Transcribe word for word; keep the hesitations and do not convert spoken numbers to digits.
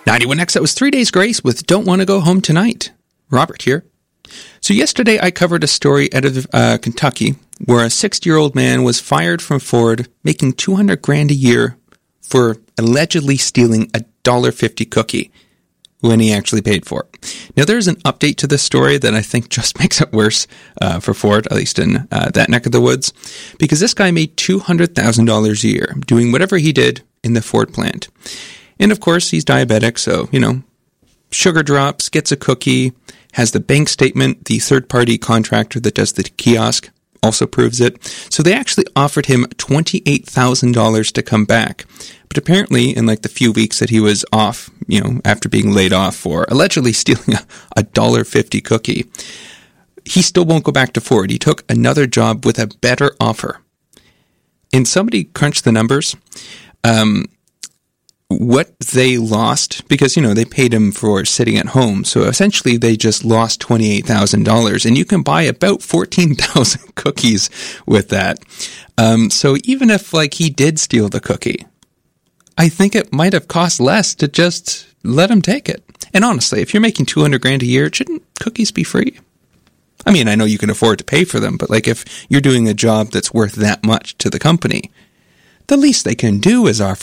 ninety-one X, that was Three Days Grace with Don't Want to Go Home Tonight. Robert here. So yesterday I covered a story out of uh, Kentucky where a sixty-year-old man was fired from Ford making two hundred grand a year for allegedly stealing a one dollar fifty cookie when he actually paid for it. Now there's an update to this story that I think just makes it worse uh, for Ford, at least in uh, that neck of the woods, because this guy made two hundred thousand dollars a year doing whatever he did in the Ford plant. And of course, he's diabetic, so, you know, sugar drops, gets a cookie, has the bank statement, the third-party contractor that does the kiosk also proves it. So they actually offered him twenty-eight thousand dollars to come back. But apparently, in like the few weeks that he was off, you know, after being laid off for allegedly stealing a one dollar fifty cookie, he still won't go back to Ford. He took another job with a better offer. And somebody crunched the numbers. Um... What they lost, because, you know, they paid him for sitting at home. So essentially they just lost twenty-eight thousand dollars, and you can buy about fourteen thousand cookies with that. Um, so even if, like, he did steal the cookie, I think it might have cost less to just let him take it. And honestly, if you're making two hundred grand a year, shouldn't cookies be free? I mean, I know you can afford to pay for them, but like if you're doing a job that's worth that much to the company, the least they can do is offer